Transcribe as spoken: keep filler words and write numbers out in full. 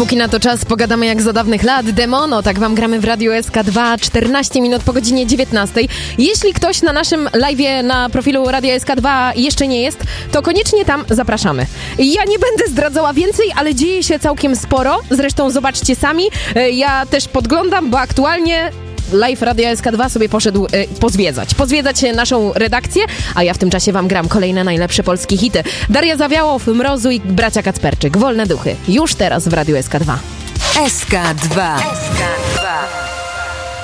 Póki na to czas, pogadamy jak za dawnych lat. Demono, tak wam gramy w Radiu S K dwa, czternaście minut po godzinie dziewiętnastej. Jeśli ktoś na naszym live'ie na profilu Radia S K dwa jeszcze nie jest, to koniecznie tam zapraszamy. Ja nie będę zdradzała więcej, ale dzieje się całkiem sporo. Zresztą zobaczcie sami. Ja też podglądam, bo aktualnie live Radia S K dwa sobie poszedł e, pozwiedzać. Pozwiedzać naszą redakcję, a ja w tym czasie wam gram kolejne najlepsze polskie hity. Daria Zawiałow, Mrozu i bracia Kacperczyk. Wolne duchy. Już teraz w Radiu S K dwa. S K dwa. S K dwa.